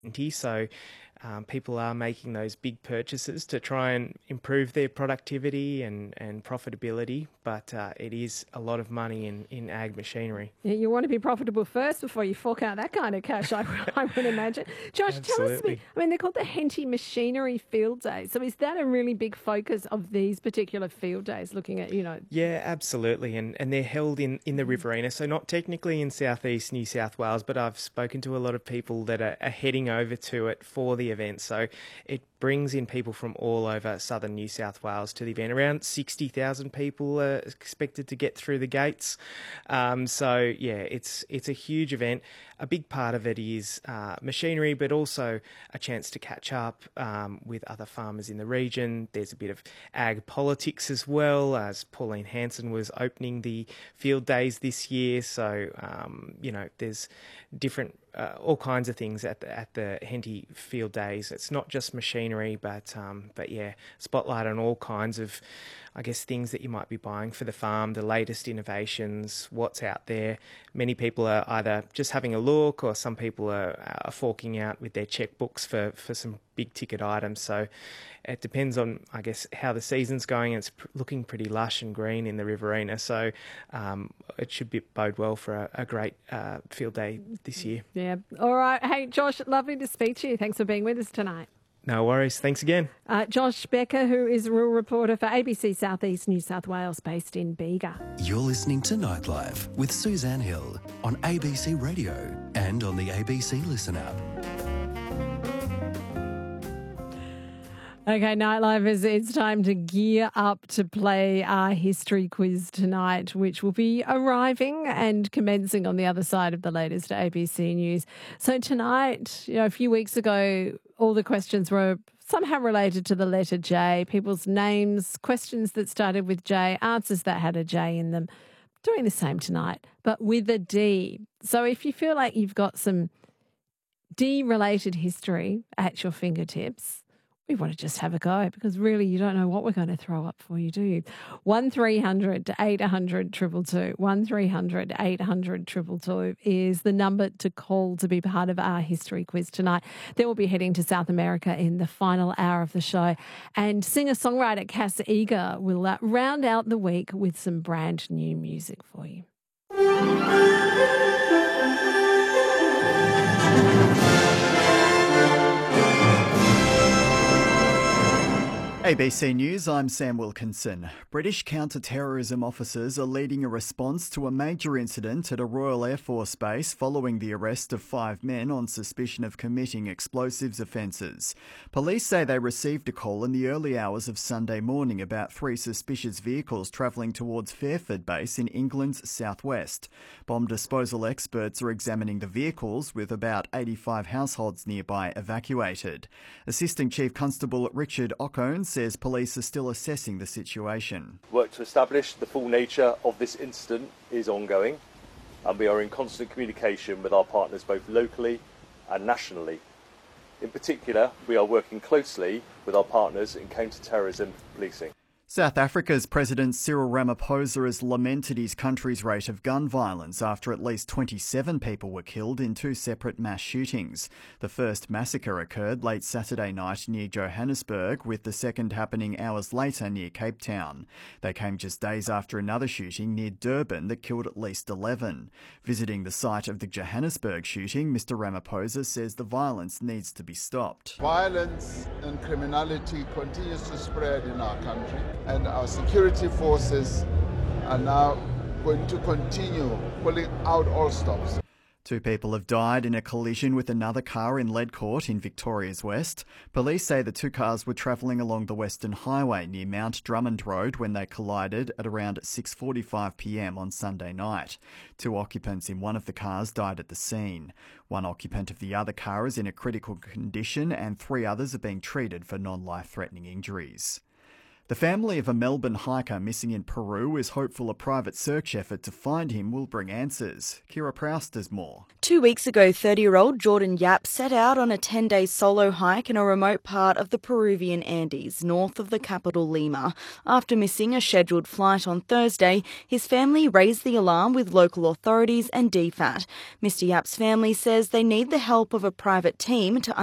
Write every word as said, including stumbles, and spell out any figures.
So um, people are making those big purchases to try and improve their productivity and, and profitability, but uh, it is a lot of money in, in ag machinery. Yeah, you want to be profitable first before you fork out that kind of cash, I, I would imagine. Josh, Absolutely. tell us, I mean, they're called the Henty Machinery Field Days. So is that a really big focus of these particular field days, looking at, you know... Yeah, absolutely. And and they're held in, in the Riverina, so not technically in southeast New South Wales, but I've spoken to a lot of people that are, are heading over to it for the event. So it brings in people from all over southern New South Wales to the event. Around sixty thousand people are expected to get through the gates. Um, so, yeah, it's it's a huge event. A big part of it is uh, machinery, but also a chance to catch up um, with other farmers in the region. There's a bit of ag politics as well, as Pauline Hanson was opening the field days this year. So, um, you know, there's different, uh, all kinds of things at the, at the Henty Field Days. It's not just machinery, but um, but yeah, spotlight on all kinds of, I guess, things that you might be buying for the farm, the latest innovations, what's out there. Many people are either just having a look, or some people are, are forking out with their checkbooks for, for some big ticket items. So it depends on, I guess, how the season's going. It's pr- looking pretty lush and green in the Riverina, so um, it should be, bode well for a, a great uh, field day this year. Yeah. All right. Hey, Josh, lovely to speak to you. Thanks for being with us tonight. No worries. Thanks again. Uh, Josh Becker, who is a rural reporter for A B C Southeast New South Wales, based in Bega. You're listening to Nightlife with Suzanne Hill on A B C Radio and on the A B C Listen app. Okay, Nightlifers, it's time to gear up to play our history quiz tonight, which will be arriving and commencing on the other side of the latest A B C News. So tonight, you know, a few weeks ago, all the questions were somehow related to the letter J, people's names, questions that started with J, answers that had a J in them. Doing the same tonight, but with a D. So if you feel like you've got some D-related history at your fingertips, we want to just have a go, because really you don't know what we're going to throw up for you, do you? one three hundred eight hundred two two two. one three hundred eight hundred two two two is the number to call to be part of our history quiz tonight. Then we'll be heading to South America in the final hour of the show. And singer-songwriter Cass Eager will uh, round out the week with some brand new music for you. A B C News, I'm Sam Wilkinson. British counter-terrorism officers are leading a response to a major incident at a Royal Air Force base following the arrest of five men on suspicion of committing explosives offences. Police say they received a call in the early hours of Sunday morning about three suspicious vehicles travelling towards Fairford Base in England's southwest. Bomb disposal experts are examining the vehicles, with about eighty-five households nearby evacuated. Assistant Chief Constable Richard Ocone says police are still assessing the situation. Work to establish the full nature of this incident is ongoing, and we are in constant communication with our partners both locally and nationally. In particular, we are working closely with our partners in counter-terrorism policing. South Africa's President Cyril Ramaphosa has lamented his country's rate of gun violence after at least twenty-seven people were killed in two separate mass shootings. The first massacre occurred late Saturday night near Johannesburg, with the second happening hours later near Cape Town. They came just days after another shooting near Durban that killed at least eleven. Visiting the site of the Johannesburg shooting, Mister Ramaphosa says the violence needs to be stopped. Violence and criminality continues to spread in our country, and our security forces are now going to continue pulling out all stops. Two people have died in a collision with another car in Ledcourt in Victoria's West. Police say the two cars were travelling along the Western Highway near Mount Drummond Road when they collided at around six forty-five p m on Sunday night. Two occupants in one of the cars died at the scene. One occupant of the other car is in a critical condition, and three others are being treated for non-life-threatening injuries. The family of a Melbourne hiker missing in Peru is hopeful a private search effort to find him will bring answers. Kira Proust has more. Two weeks ago, thirty-year-old Jordan Yap set out on a ten-day solo hike in a remote part of the Peruvian Andes, north of the capital Lima. After missing a scheduled flight on Thursday, his family raised the alarm with local authorities and D FAT. Mister Yap's family says they need the help of a private team to